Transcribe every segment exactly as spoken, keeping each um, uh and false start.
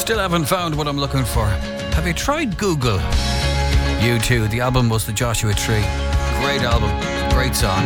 Still haven't found what I'm looking for. Have you tried Google? U two. The album was The Joshua Tree. Great album. Great song.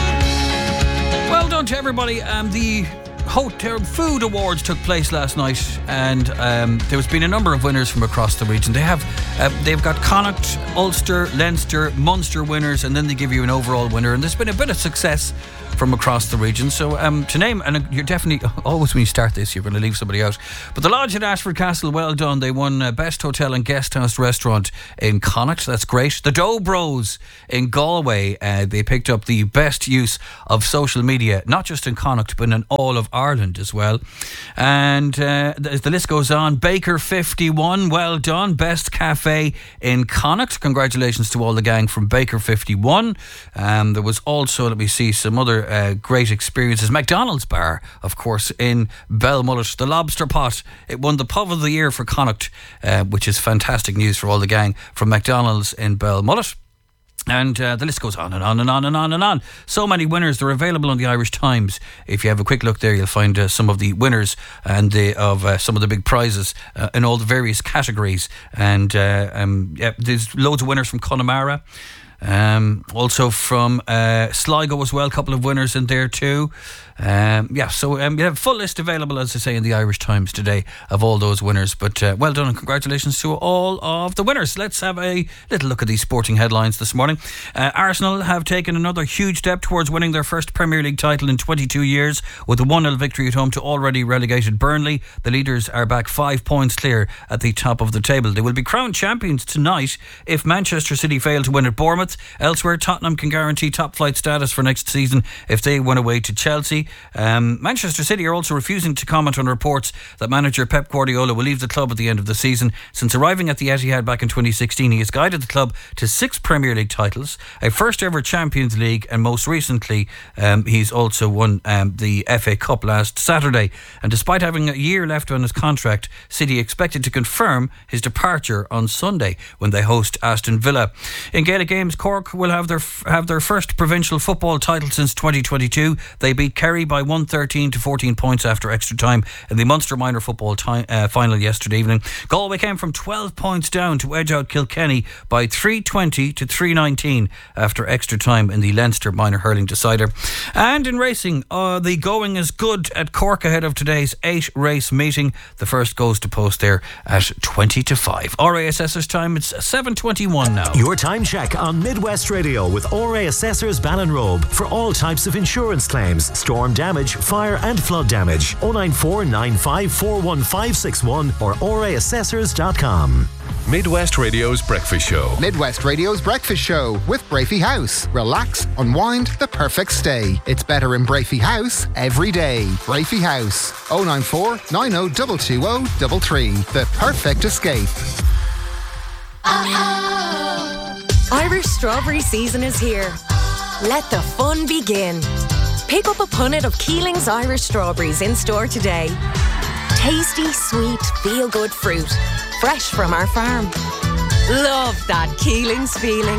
Well done to everybody. Um, the Hotel Food Awards took place last night, and um, there's been a number of winners from across the region. They have uh, they've got Connacht, Ulster, Leinster, Munster winners, and then they give you an overall winner. And there's been a bit of success from across the region. So um, to name, and you're definitely, always when you start this, you're going to leave somebody out. But the Lodge at Ashford Castle, well done. They won uh, Best Hotel and Guest House Restaurant in Connacht. That's great. The Doe Bros in Galway, uh, they picked up the best use of social media, not just in Connacht, but in all of Ireland as well. And uh, as the list goes on, Baker fifty-one, well done. Best Cafe in Connacht. Congratulations to all the gang from Baker fifty-one. Um, there was also, let me see, some other Uh, great experiences. McDonald's Bar, of course, in Belmullet. The Lobster Pot, it won the Pub of the Year for Connacht, uh, which is fantastic news for all the gang from McDonald's in Belmullet. And uh, the list goes on and on and on and on and on. So many winners. They're available on the Irish Times. If you have a quick look there, you'll find uh, some of the winners and the, of uh, some of the big prizes uh, in all the various categories. And uh, um, yeah, there's loads of winners from Connemara. Um, also from uh, Sligo as well, a couple of winners in there too. Um, yeah, so um, you have a full list available, as I say, in the Irish Times today of all those winners. But uh, well done and congratulations to all of the winners. Let's have a little look at these sporting headlines this morning. Uh, Arsenal have taken another huge step towards winning their first Premier League title in twenty-two years with a one nil victory at home to already relegated Burnley. The leaders are back five points clear at the top of the table. They will be crowned champions tonight if Manchester City fail to win at Bournemouth. Elsewhere, Tottenham can guarantee top flight status for next season if they win away to Chelsea. Um, Manchester City are also refusing to comment on reports that manager Pep Guardiola will leave the club at the end of the season. Since arriving at the Etihad back in twenty sixteen, he has guided the club to six Premier League titles, a first ever Champions League, and most recently um, he's also won um, the F A Cup last Saturday. And despite having a year left on his contract, City expected to confirm his departure on Sunday when they host Aston Villa. In Gaelic games, Cork will have their have their first provincial football title since twenty twenty-two. They beat Kerry by one thirteen to fourteen points after extra time in the Munster minor football time, uh, final yesterday evening. Galway came from twelve points down to edge out Kilkenny by three twenty to three nineteen after extra time in the Leinster minor hurling decider. And in racing, uh, the going is good at Cork ahead of today's eight race meeting. The first goes to post there at twenty to five. R A Assessor's time, it's seven twenty-one now. Your time check on Midwest Radio with R A Assessors Ballinrobe for all types of insurance claims, storm damage, fire and flood damage. oh nine four nine five four one five six one or r a assessors dot com. Midwest Radio's Breakfast Show. Midwest Radio's Breakfast Show with Brafey House. Relax, unwind, the perfect stay. It's better in Brafey House every day. Brafey House. oh nine four nine oh two two oh three three. The perfect escape. Irish strawberry season is here. Let the fun begin. Pick up a punnet of Keeling's Irish strawberries in store today. Tasty, sweet, feel-good fruit. Fresh from our farm. Love that Keeling's feeling.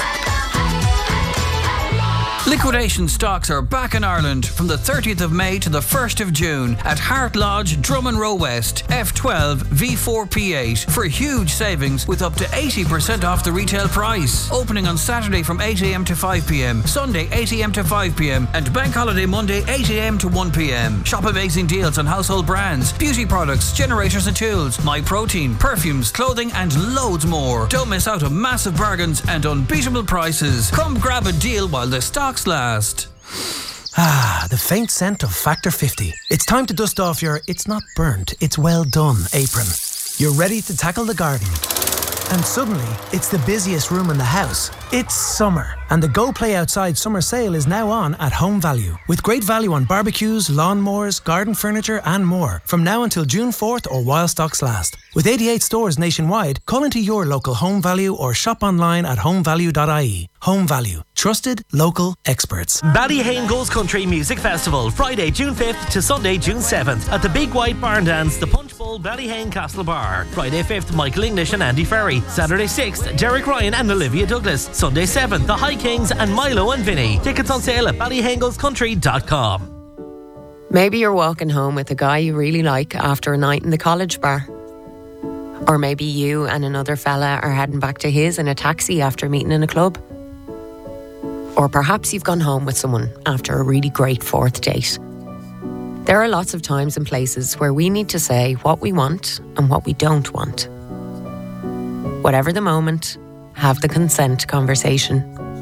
Liquidation stocks are back in Ireland from the thirtieth of May to the first of June at Hart Lodge, Drummond Row West, F twelve V four P eight for huge savings with up to eighty percent off the retail price. Opening on Saturday from eight a.m. to five p.m, Sunday eight a.m. to five p.m, and Bank Holiday Monday eight a.m. to one p.m. Shop amazing deals on household brands, beauty products, generators and tools, My Protein, perfumes, clothing and loads more. Don't miss out on massive bargains and unbeatable prices. Come grab a deal while the stocks last. Ah, the faint scent of Factor fifty. It's time to dust off your it's not burnt, it's well done apron. You're ready to tackle the garden. And suddenly, it's the busiest room in the house. It's summer, and the Go Play Outside summer sale is now on at Home Value. With great value on barbecues, lawnmowers, garden furniture and more. From now until June fourth or while stocks last. With eighty-eight stores nationwide, call into your local Home Value or shop online at home value dot I E. Home Value. Trusted local experts. Ballyhane Goes Country Music Festival, Friday, June fifth to Sunday, June seventh at the Big White Barn Dance, the Punch Bowl Ballyhane Castle Bar. Friday fifth, Michael English and Andy Ferry. Saturday sixth, Derek Ryan and Olivia Douglas. Sunday seventh, the High Kings and Milo and Vinny. Tickets on sale at ballyhane goes country dot com. Maybe you're walking home with a guy you really like after a night in the college bar. Or maybe you and another fella are heading back to his in a taxi after meeting in a club. Or perhaps you've gone home with someone after a really great fourth date. There are lots of times and places where we need to say what we want and what we don't want. Whatever the moment, have the consent conversation.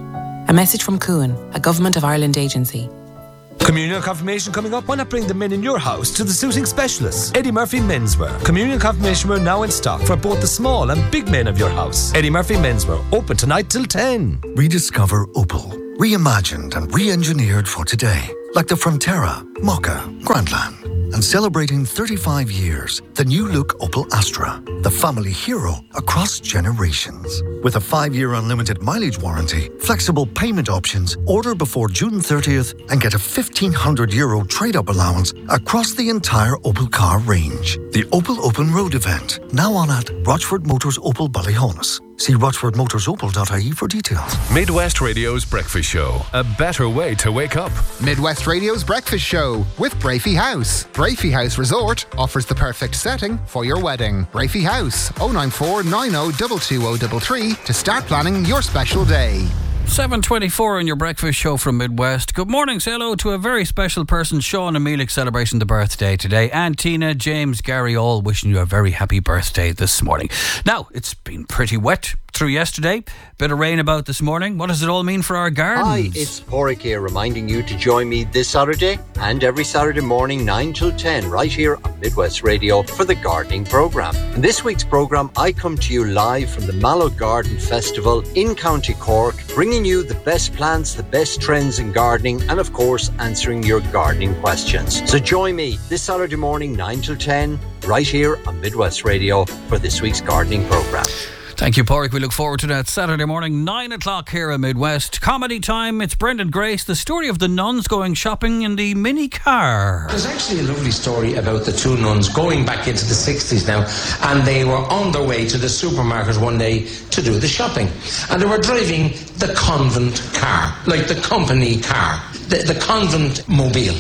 A message from Cuan, a Government of Ireland agency. Communion confirmation coming up. Why not bring the men in your house to the suiting specialists? Eddie Murphy Menswear. Communion confirmation wear now in stock for both the small and big men of your house. Eddie Murphy Menswear, open tonight till ten. Rediscover Opel. Reimagined and re-engineered for today. Like the Frontera, Mokka, Grandland. And celebrating thirty-five years, the new look Opel Astra. The family hero across generations. With a five-year unlimited mileage warranty, flexible payment options, order before June thirtieth and get a fifteen hundred euro trade-up allowance across the entire Opel car range. The Opel Open Road event, now on at Rochford Motors Opel Ballyhonus. See rochford motors opel dot I E for details. Midwest Radio's Breakfast Show. A better way to wake up. Midwest Radio's Breakfast Show with Brafey House. Brafey House Resort offers the perfect setting for your wedding. Brafey House, oh nine four nine oh two two oh three three to start planning your special day. seven twenty-four on your breakfast show from Midwest. Good morning. Say hello to a very special person, Sean and Melik, celebrating the birthday today. And Tina, James, Gary, all wishing you a very happy birthday this morning. Now, it's been pretty wet through yesterday. Bit of rain about this morning. What does it all mean for our gardens? Hi, it's Porrick here, reminding you to join me this Saturday and every Saturday morning nine till ten right here on Midwest Radio for the gardening programme. In this week's programme, I come to you live from the Mallow Garden Festival in County Cork, bringing you the best plants, the best trends in gardening, and of course answering your gardening questions. So join me this Saturday morning nine till ten right here on Midwest Radio for this week's gardening programme. Thank you, Porrick. We look forward to that Saturday morning, nine o'clock here at Midwest. Comedy time. It's Brendan Grace. The story of the nuns going shopping in the mini car. There's actually a lovely story about the two nuns going back into the sixties now, and they were on their way to the supermarket one day to do the shopping. And they were driving the convent car, like the company car, the, the convent mobile.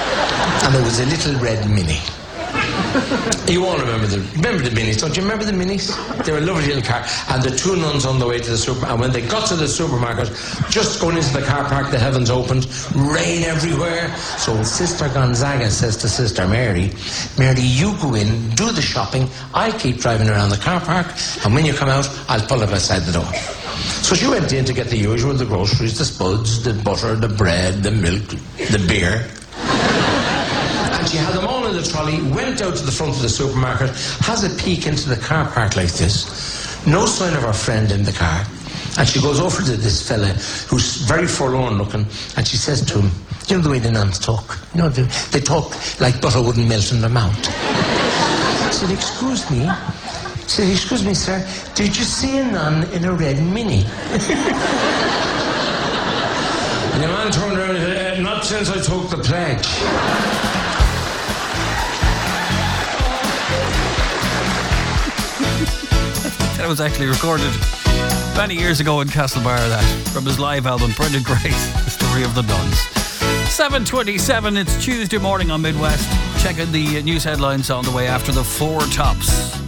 And there was a little red Mini. You all remember the remember the minis, don't you remember the minis? They were a lovely little car, and the two nuns on the way to the super. And when they got to the supermarket, just going into the car park, the heavens opened, rain everywhere. So Sister Gonzaga says to Sister Mary, "Mary, you go in, do the shopping. I'll keep driving around the car park, and when you come out, I'll pull up outside the door." So she went in to get the usual, the groceries, the spuds, the butter, the bread, the milk, the beer. And she had them all in the trolley, went out to the front of the supermarket, has a peek into the car park like this. No sign of her friend in the car. And she goes over to this fella who's very forlorn looking, and she says to him, you know the way the nuns talk? You know, they, they talk like butter wouldn't melt in their mouth. She said, excuse me. She said, excuse me, sir, did you see a nun in a red Mini? And the man turned around and said, uh, not since I took the pledge. That was actually recorded many years ago in Castlebar, that from his live album Brendan Grace, The Story of the Nuns. seven twenty-seven, it's Tuesday morning on Midwest. Checking the news headlines on the way after the Four Tops.